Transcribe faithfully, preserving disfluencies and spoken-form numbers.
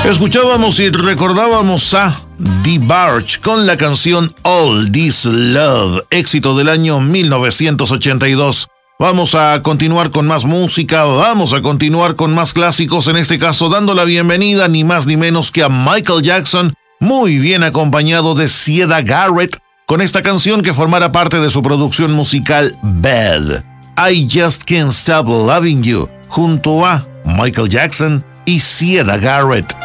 Escuchábamos y recordábamos a DeBarge con la canción All This Love, éxito del año mil novecientos ochenta y dos. Vamos a continuar con más música, vamos a continuar con más clásicos, en este caso dando la bienvenida ni más ni menos que a Michael Jackson, muy bien acompañado de Siedah Garrett, con esta canción que formará parte de su producción musical Bad, I Just Can't Stop Loving You, junto a Michael Jackson y Siedah Garrett.